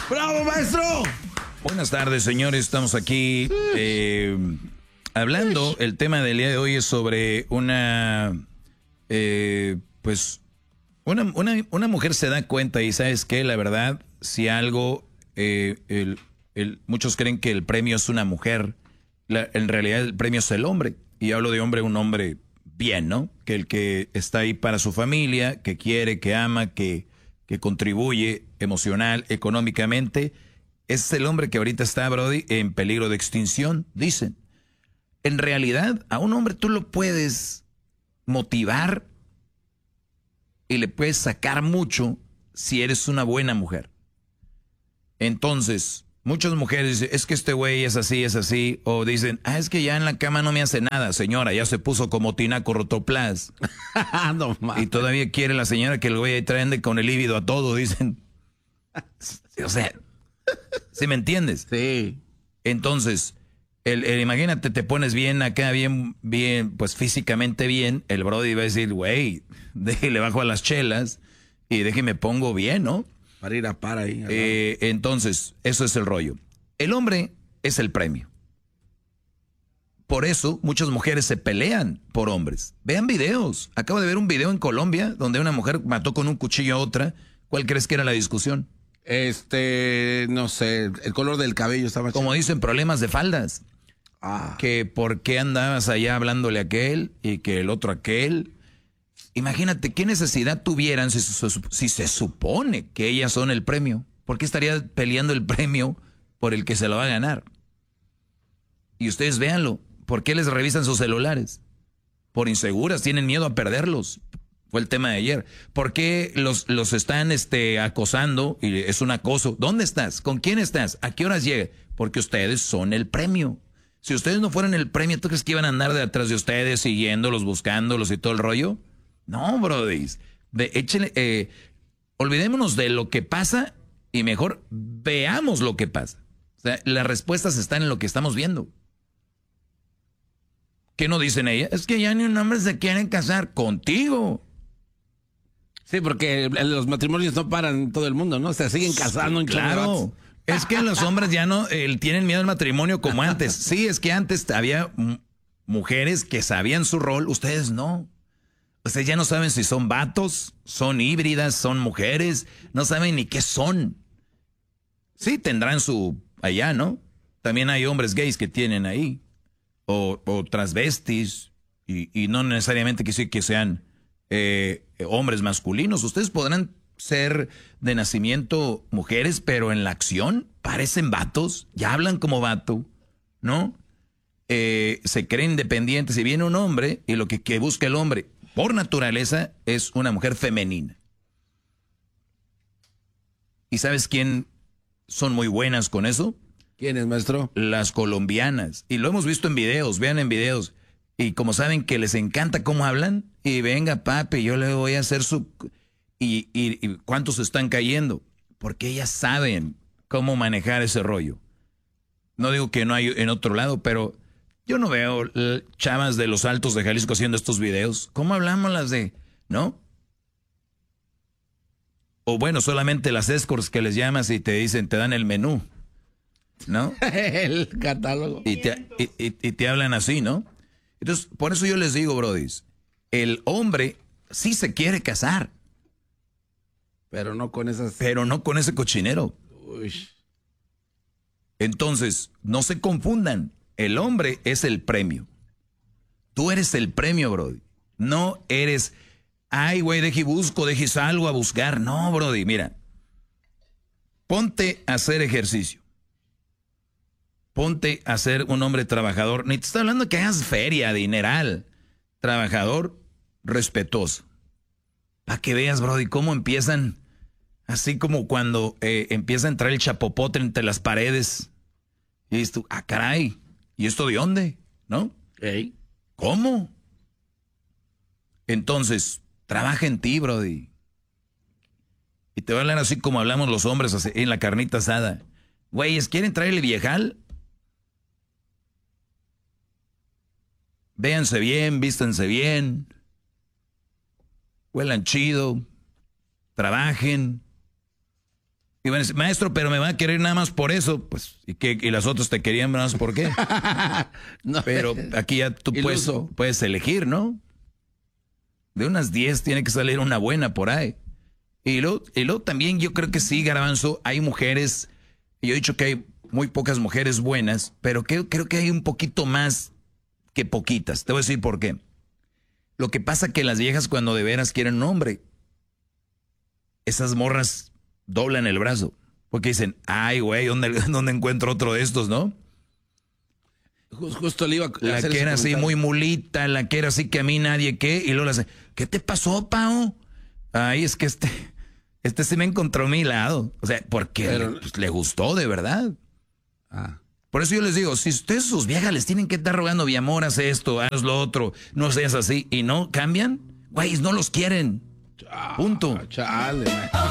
¡Bravo, maestro! Buenas tardes, señores. Estamos aquí hablando. El tema del día de hoy es sobre una mujer se da cuenta y ¿sabes qué? La verdad, si algo, muchos creen que el premio es una mujer. En realidad el premio es el hombre. Y hablo de hombre, un hombre bien, ¿no? Que el que está ahí para su familia, que quiere, que ama, que contribuye emocional, económicamente. Es el hombre que ahorita está, Brody, en peligro de extinción, dicen. En realidad, a un hombre tú lo puedes motivar y le puedes sacar mucho si eres una buena mujer. Entonces, muchas mujeres dicen, es que este güey es así, o dicen, es que ya en la cama no me hace nada, señora, ya se puso como tinaco rotoplas. No, y todavía quiere la señora que el güey ande con el líbido a todo, dicen. O sea, ¿sí me entiendes? Sí. Entonces, imagínate, te pones bien acá, bien, pues físicamente bien, el brody va a decir, güey, le bajo a las chelas y déjeme pongo bien, ¿no? Para ir a par ahí. Entonces, eso es el rollo. El hombre es el premio. Por eso, muchas mujeres se pelean por hombres. Vean videos. Acabo de ver un video en Colombia donde una mujer mató con un cuchillo a otra. ¿Cuál crees que era la discusión? No sé, el color del cabello estaba... Como dicen, problemas de faldas. Ah. Que por qué andabas allá hablándole a aquel y que el otro a aquel. Imagínate qué necesidad tuvieran si se supone que ellas son el premio. ¿Por qué estaría peleando el premio por el que se lo va a ganar? Y ustedes véanlo. ¿Por qué les revisan sus celulares? Por inseguras, tienen miedo a perderlos. Fue el tema de ayer. ¿Por qué los están acosando? Y es un acoso. ¿Dónde estás? ¿Con quién estás? ¿A qué horas llega? Porque ustedes son el premio. Si ustedes no fueran el premio, ¿tú crees que iban a andar detrás de ustedes, siguiéndolos, buscándolos y todo el rollo? No, brodis. Olvidémonos de lo que pasa y mejor veamos lo que pasa. O sea, las respuestas están en lo que estamos viendo. ¿Qué no dicen ella? Es que ya ni un hombre se quiere casar contigo. Sí, porque los matrimonios no paran en todo el mundo, ¿no? Se siguen casando en Claro. Es que los hombres ya no tienen miedo al matrimonio como antes. Sí, es que antes había mujeres que sabían su rol, ustedes no. Ustedes ya no saben si son vatos, son híbridas, son mujeres, no saben ni qué son. Sí, tendrán su allá, ¿no? También hay hombres gays que tienen ahí. O transvestis, y no necesariamente que sean hombres masculinos. Ustedes podrán ser de nacimiento mujeres, pero en la acción parecen vatos, ya hablan como vato, ¿no? Se creen independientes y viene un hombre y lo que busca el hombre por naturaleza es una mujer femenina. ¿Y sabes quién son muy buenas con eso? ¿Quién es, maestro? Las colombianas. Y lo hemos visto en videos, vean en videos. Y como saben que les encanta cómo hablan, y venga papi, yo le voy a hacer su... ¿Y cuántos están cayendo? Porque ellas saben cómo manejar ese rollo. No digo que no hay en otro lado, pero yo no veo chavas de los Altos de Jalisco haciendo estos videos. ¿Cómo hablamos las de...? ¿No? O bueno, solamente las escorts que les llamas y te dicen, te dan el menú, ¿no? El catálogo. Y te hablan así, ¿no? Entonces, por eso yo les digo, brodis, el hombre sí se quiere casar. Pero no con esas... Pero no con ese cochinero. Uy. Entonces, no se confundan. El hombre es el premio. Tú eres el premio, brody. No eres, ay, güey, deje salgo a buscar. No, brody, mira. Ponte a hacer ejercicio. Ponte a ser un hombre trabajador. Ni te estoy hablando de que hagas feria, dineral. Trabajador, respetuoso. Para que veas, brody, cómo empiezan, así como cuando empieza a entrar el chapopote entre las paredes. Y dices tú, caray, ¿y esto de dónde? ¿No? ¿Ey? ¿Cómo? Entonces, trabaja en ti, brody. Y te voy a hablar así como hablamos los hombres en la carnita asada. Güeyes, ¿quieren traerle viejal? Véanse bien, vístanse bien. Huelan chido, trabajen, Y van a decir, maestro, pero me va a querer nada más por eso. Pues, ¿y las otras te querían nada más por qué? No, pero aquí ya tú puedes elegir, ¿no? De unas 10 tiene que salir una buena por ahí. Y luego también yo creo que sí, Garbanzo, hay mujeres, yo he dicho que hay muy pocas mujeres buenas, pero creo que hay un poquito más que poquitas. Te voy a decir por qué. Lo que pasa que las viejas cuando de veras quieren un hombre, esas morras doblan el brazo. Porque dicen, ay, güey, ¿dónde encuentro otro de estos, no? Justo le iba a la que era así muy mulita, la que era así que a mí nadie qué, y luego le hace, ¿qué te pasó, Pao? Ay, es que este sí me encontró a mi lado. O sea, porque le gustó de verdad. Por eso yo les digo, si ustedes sus viejas les tienen que estar rogando, mi amor, haz esto, haz lo otro, no seas así, y no cambian, güey, no los quieren. Punto. Chale, man.